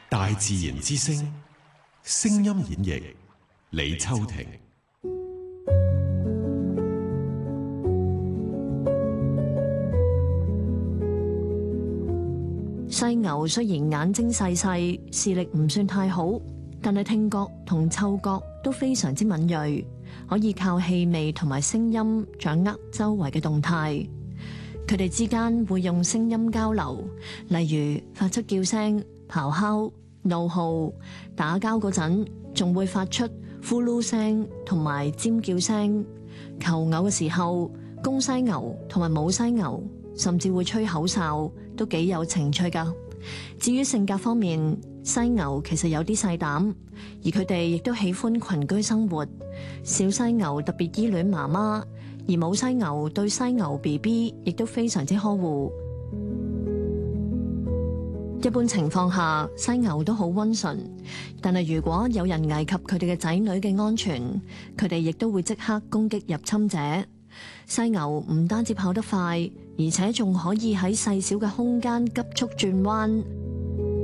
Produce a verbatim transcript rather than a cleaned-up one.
大自然之聲，聲音演繹李秋婷。 犀牛雖然眼睛細細，視力唔算太好，但係聽覺同嗅覺都非常之敏銳，可以靠氣味同埋聲音掌握周圍嘅動態。佢哋之間會用聲音交流，例如發出叫聲、咆哮、怒號，打交嗰陣仲會發出呼嚕聲同埋尖叫聲。求偶嘅時候，公犀牛同埋母犀牛甚至會吹口哨，都幾有情趣㗎。至於性格方面，犀牛其實有啲細膽，而佢哋亦都喜歡群居生活。小犀牛特別依戀媽媽，而母犀牛對犀牛 B B 亦都非常之呵護。一般情況下，犀牛都好溫順，但係如果有人危及佢哋嘅仔女嘅安全，佢哋亦都會即刻攻擊入侵者。犀牛唔單止跑得快，而且仲可以喺細小嘅空間急速轉彎。